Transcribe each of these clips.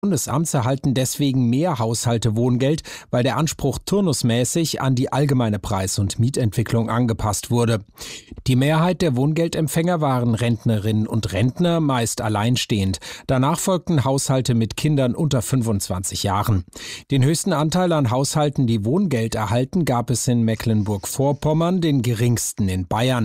Bundesamts erhalten deswegen mehr Haushalte Wohngeld, weil der Anspruch turnusmäßig an die allgemeine Preis- und Mietentwicklung angepasst wurde. Die Mehrheit der Wohngeldempfänger waren Rentnerinnen und Rentner, meist alleinstehend. Danach folgten Haushalte mit Kindern unter 25 Jahren. Den höchsten Anteil an Haushalten, die Wohngeld erhalten, gab es in Mecklenburg-Vorpommern, den geringsten in Bayern.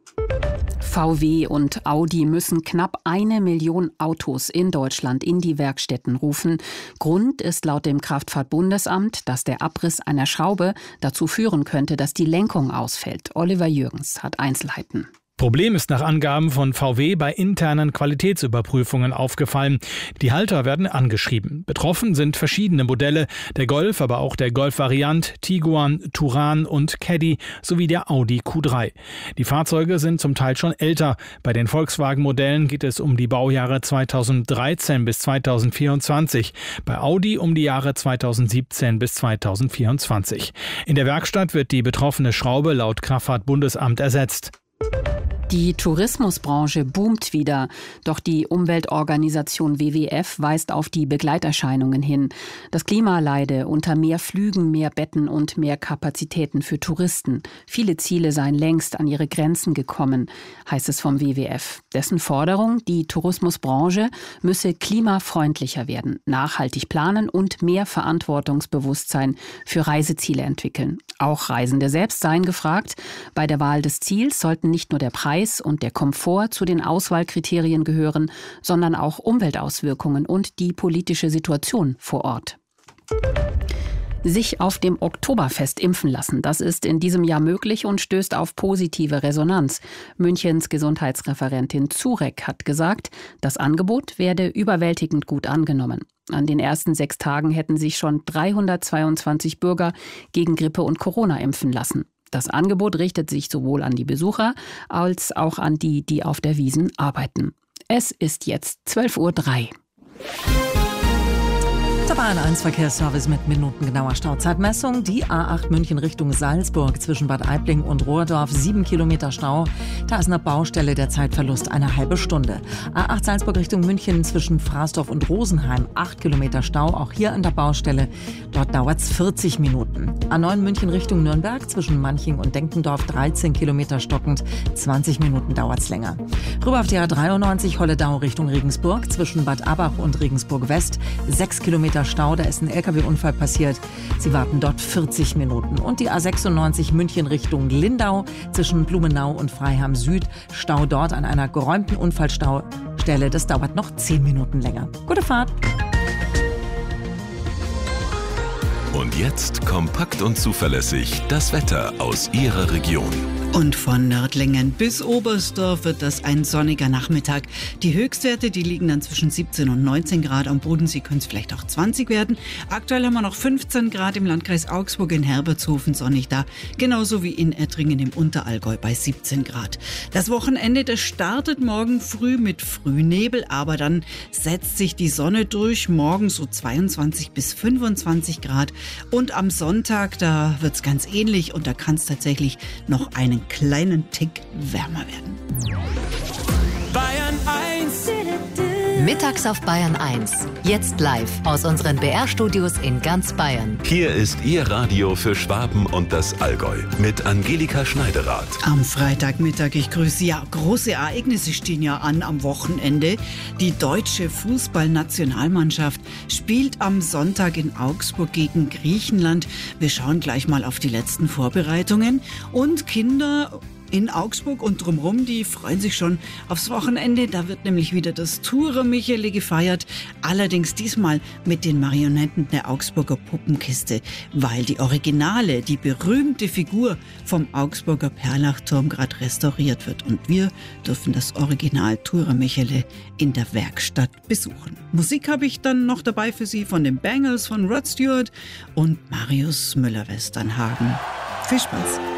VW und Audi müssen knapp 1 Million Autos in Deutschland in die Werkstätten rufen. Grund ist laut dem Kraftfahrtbundesamt, dass der Abriss einer Schraube dazu führen könnte, dass die Lenkung ausfällt. Oliver Jürgens hat Einzelheiten. Problem ist nach Angaben von VW bei internen Qualitätsüberprüfungen aufgefallen. Die Halter werden angeschrieben. Betroffen sind verschiedene Modelle, der Golf, aber auch der Golf-Variant, Tiguan, Touran und Caddy sowie der Audi Q3. Die Fahrzeuge sind zum Teil schon älter. Bei den Volkswagen-Modellen geht es um die Baujahre 2013 bis 2024. Bei Audi um die Jahre 2017 bis 2024. In der Werkstatt wird die betroffene Schraube laut Kraftfahrtbundesamt ersetzt. Die Tourismusbranche boomt wieder, doch die Umweltorganisation WWF weist auf die Begleiterscheinungen hin. Das Klima leide unter mehr Flügen, mehr Betten und mehr Kapazitäten für Touristen. Viele Ziele seien längst an ihre Grenzen gekommen, heißt es vom WWF. Dessen Forderung, die Tourismusbranche müsse klimafreundlicher werden, nachhaltig planen und mehr Verantwortungsbewusstsein für Reiseziele entwickeln. Auch Reisende selbst seien gefragt. Bei der Wahl des Ziels sollten nicht nur der Preis und der Komfort zu den Auswahlkriterien gehören, sondern auch Umweltauswirkungen und die politische Situation vor Ort. Sich auf dem Oktoberfest impfen lassen, das ist in diesem Jahr möglich und stößt auf positive Resonanz. Münchens Gesundheitsreferentin Zurek hat gesagt, das Angebot werde überwältigend gut angenommen. An den ersten 6 Tagen hätten sich schon 322 Bürger gegen Grippe und Corona impfen lassen. Das Angebot richtet sich sowohl an die Besucher als auch an die, die auf der Wiesn arbeiten. Es ist jetzt 12:03 Uhr. Der Bayern 1 Verkehrsservice mit minutengenauer Stauzeitmessung. Die A8 München Richtung Salzburg zwischen Bad Aibling und Rohrdorf 7 Kilometer Stau. Da ist eine Baustelle, der Zeitverlust eine halbe Stunde. A8 Salzburg Richtung München zwischen Fraßdorf und Rosenheim 8 Kilometer Stau. Auch hier an der Baustelle. Dort dauert es 40 Minuten. A9 München Richtung Nürnberg zwischen Manching und Denkendorf 13 Kilometer stockend. 20 Minuten dauert es länger. Rüber auf die A93 Holledau Richtung Regensburg zwischen Bad Abach und Regensburg West 6 Kilometer Stau, da ist ein LKW-Unfall passiert. Sie warten dort 40 Minuten. Und die A96 München Richtung Lindau zwischen Blumenau und Freiham Süd. Stau dort an einer geräumten Unfallstaustelle. Das dauert noch 10 Minuten länger. Gute Fahrt! Und jetzt kompakt und zuverlässig das Wetter aus Ihrer Region. Und von Nördlingen bis Oberstdorf wird das ein sonniger Nachmittag. Die Höchstwerte, die liegen dann zwischen 17 und 19 Grad. Am Bodensee können es vielleicht auch 20 werden. Aktuell haben wir noch 15 Grad im Landkreis Augsburg, in Herbertshofen sonnig da. Genauso wie in Ettringen im Unterallgäu bei 17 Grad. Das Wochenende, das startet morgen früh mit Frühnebel, aber dann setzt sich die Sonne durch. Morgen so 22 bis 25 Grad. Und am Sonntag, da wird es ganz ähnlich und da kann es tatsächlich noch einen kleinen Tick wärmer werden. Bayern 1. Mittags auf Bayern 1. Jetzt live aus unseren BR-Studios in ganz Bayern. Hier ist Ihr Radio für Schwaben und das Allgäu mit Angelika Schneiderath. Am Freitagmittag, ich grüße Sie. Ja, große Ereignisse stehen ja an am Wochenende. Die deutsche Fußballnationalmannschaft spielt am Sonntag in Augsburg gegen Griechenland. Wir schauen gleich mal auf die letzten Vorbereitungen. Und Kinder in Augsburg und drumherum, die freuen sich schon aufs Wochenende. Da wird nämlich wieder das Tourer Michele gefeiert. Allerdings diesmal mit den Marionetten der Augsburger Puppenkiste, weil die Originale, die berühmte Figur vom Augsburger Perlachturm gerade restauriert wird. Und wir dürfen das Original Tourer Michele in der Werkstatt besuchen. Musik habe ich dann noch dabei für Sie von den Bangles, von Rod Stewart und Marius Müller-Westernhagen. Viel Spaß!